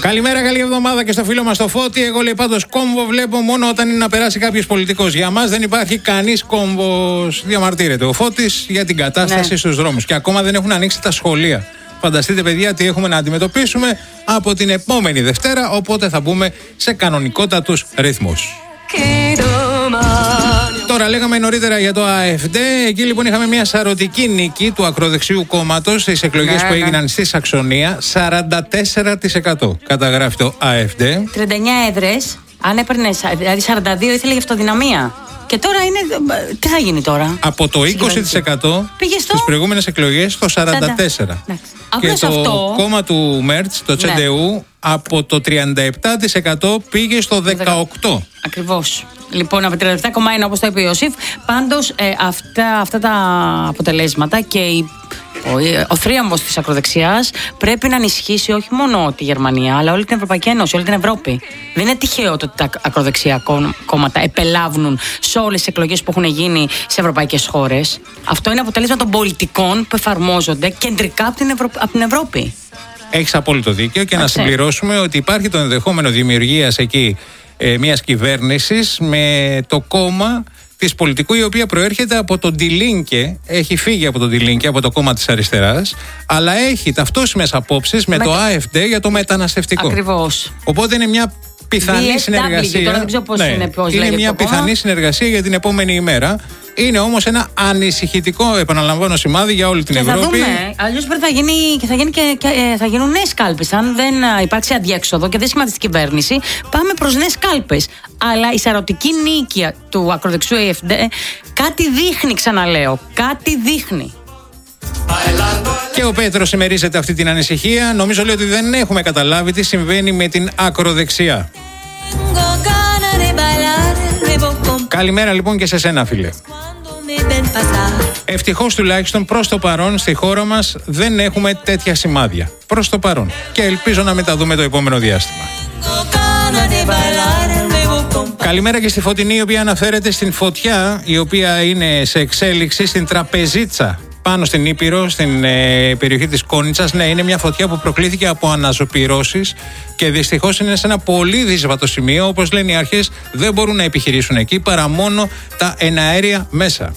Καλημέρα, καλή εβδομάδα και στο φίλο μας το Φώτη. Εγώ λέει πάντως κόμβο βλέπω μόνο όταν είναι να περάσει κάποιος πολιτικός. Για μας δεν υπάρχει κανείς κόμβος. Διαμαρτύρεται ο Φώτης για την κατάσταση στους δρόμους. Και ακόμα δεν έχουν ανοίξει τα σχολεία. Φανταστείτε, παιδιά, τι έχουμε να αντιμετωπίσουμε από την επόμενη Δευτέρα. Οπότε θα μπούμε σε κανονικότατους ρυθμούς. Τώρα λέγαμε νωρίτερα για το AfD. Εκεί λοιπόν είχαμε μια σαρωτική νίκη του ακροδεξιού κόμματος στις εκλογές που έγιναν στη Σαξονία. 44% καταγράφει το AfD. 39 έδρες. Αν έπαιρνε, δηλαδή 42 ήθελε για αυτοδυναμία. Και τώρα είναι. Τι θα γίνει τώρα? Από το 20% στις προηγούμενες εκλογές στο 44%. Και το κόμμα του Μέρτς, το Τσεντεού, από το 37% πήγε στο 18%. Ακριβώς. Λοιπόν, από 37,1% όπως το είπε ο Ιωσήφ. Πάντως αυτά τα αποτελέσματα και ο θρίαμβος της ακροδεξιάς πρέπει να ενισχύσει όχι μόνο τη Γερμανία, αλλά όλη την Ευρωπαϊκή Ένωση, όλη την Ευρώπη. Δεν είναι τυχαίο ότι τα ακροδεξιά κόμματα επελάβνουν σε όλες τις εκλογές που έχουν γίνει σε ευρωπαϊκές χώρες. Αυτό είναι αποτέλεσμα των πολιτικών που εφαρμόζονται κεντρικά από την Ευρώπη. Έχεις απόλυτο δίκιο και να συμπληρώσουμε ότι υπάρχει το ενδεχόμενο δημιουργίας εκεί μιας κυβέρνησης με το κόμμα της πολιτικού, η οποία προέρχεται από τον Die Linke, έχει φύγει από τον Die Linke, από το κόμμα της αριστεράς, αλλά έχει ταυτόσιμες απόψεις με το AfD για το μεταναστευτικό. Ακριβώς. Οπότε είναι μια πιθανή συνεργασία. Τώρα δεν ξέρω πώς είναι μια πιθανή συνεργασία για την επόμενη ημέρα. Είναι όμως ένα ανησυχητικό, επαναλαμβάνω, σημάδι για όλη την Ευρώπη. Θα δούμε. Αλλιώς θα γίνουν νέες κάλπες. Αν δεν υπάρξει αντιέξοδο και δεν σχηματιστεί κυβέρνηση, πάμε προς νέες κάλπες. Αλλά η σαρωτική νίκη του ακροδεξιού AfD κάτι δείχνει, ξαναλέω. Κάτι δείχνει. Και ο Πέτρος συμμερίζεται αυτή την ανησυχία. Νομίζω λέει ότι δεν έχουμε καταλάβει τι συμβαίνει με την ακροδεξιά. Καλημέρα λοιπόν και σε σένα, φίλε. Ευτυχώς τουλάχιστον προς το παρόν στη χώρα μας δεν έχουμε τέτοια σημάδια. Προς το παρόν. Και ελπίζω να μεταδούμε το επόμενο διάστημα. Καλημέρα και στη Φωτεινή, η οποία αναφέρεται στην φωτιά η οποία είναι σε εξέλιξη στην Τραπεζίτσα πάνω στην Ήπειρο, στην περιοχή της Κόνιτσας. Ναι, είναι μια φωτιά που προκλήθηκε από αναζωπυρώσεις και δυστυχώς είναι σε ένα πολύ δύσβατο σημείο. Όπως λένε οι αρχές, δεν μπορούν να επιχειρήσουν εκεί παρά μόνο τα εναέρια μέσα.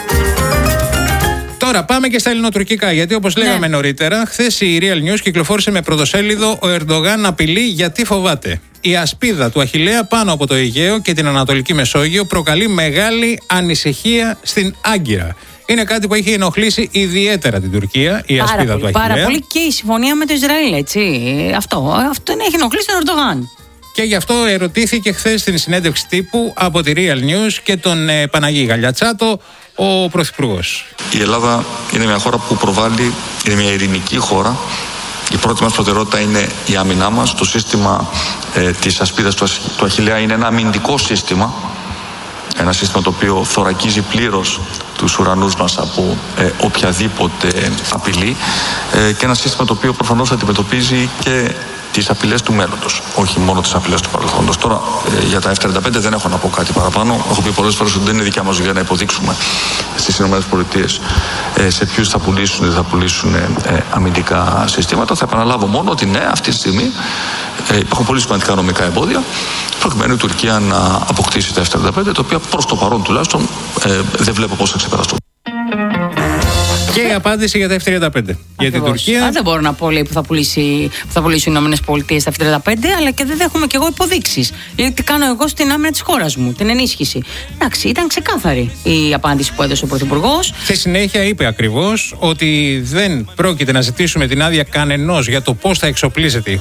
Τώρα πάμε και στα ελληνοτουρκικά, γιατί όπως λέγαμε νωρίτερα, χθες η Real News κυκλοφόρησε με πρωτοσέλιδο «Ο Ερντογάν απειλεί γιατί φοβάται». Η ασπίδα του Αχιλλέα πάνω από το Αιγαίο και την Ανατολική Μεσόγειο προκαλεί μεγάλη ανησυχία στην Άγκυρα. Είναι κάτι που έχει ενοχλήσει ιδιαίτερα την Τουρκία, η ασπίδα του Αχιλλέα. Πάρα πολύ, και η συμφωνία με το Ισραήλ, έτσι. Αυτό έχει ενοχλήσει τον Ερντογάν. Και γι' αυτό ερωτήθηκε χθες στην συνέντευξη τύπου από τη Real News και τον Παναγί Γαλιατσάτο, ο Πρωθυπουργός. Η Ελλάδα είναι μια χώρα που προβάλλει, είναι μια ειρηνική χώρα. Η πρώτη μας προτεραιότητα είναι η άμυνά μας. Το σύστημα της ασπίδας του Αχιλλέα είναι ένα αμυντικό σύστημα. Ένα σύστημα το οποίο θωρακίζει πλήρως τους ουρανούς μας από οποιαδήποτε απειλή και ένα σύστημα το οποίο προφανώς αντιμετωπίζει και τις απειλές του μέλλοντος, όχι μόνο τις απειλές του παρελθόντος. Τώρα για τα F-35 δεν έχω να πω κάτι παραπάνω. Έχω πει πολλές φορές ότι δεν είναι δικιά μας δουλειά να υποδείξουμε στις ΗΠΑ σε ποιους θα πουλήσουν ή δεν θα πουλήσουν αμυντικά συστήματα. Θα επαναλάβω μόνο ότι ναι, αυτή τη στιγμή υπάρχουν πολύ σημαντικά νομικά εμπόδια προκειμένου η Τουρκία να αποκτήσει τα F-35, τα οποία προς το παρόν τουλάχιστον δεν βλέπω πώς θα ξεπεραστούν. Και η απάντηση για τα F-35 για την Τουρκία. Δεν μπορώ να πω, λέει, που θα πουλήσουν οι Ηνωμένες Πολιτείες τα F-35, αλλά και δεν έχουμε κι εγώ υποδείξεις. Λέει, τι κάνω εγώ στην άμυνα της χώρας μου, την ενίσχυση. Εντάξει, ήταν ξεκάθαρη η απάντηση που έδωσε ο Πρωθυπουργός. Στη συνέχεια είπε ακριβώς ότι δεν πρόκειται να ζητήσουμε την άδεια κανενός για το πώς θα εξοπλίζεται η